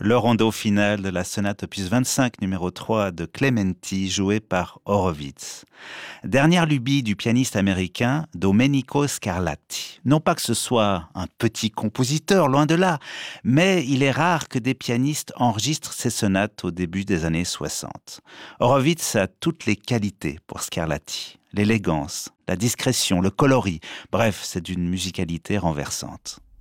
le rondo final de la sonate opus 25 numéro 3 de Clementi, joué par Horowitz. Dernière lubie du pianiste américain Domenico Scarlatti. Non pas que ce soit un petit compositeur, loin de là, mais il est rare que des pianistes enregistrent ces sonates au début des années 60. Horowitz a toutes les qualités pour Scarlatti. L'élégance, la discrétion, le coloris, bref, c'est d'une musicalité renversante.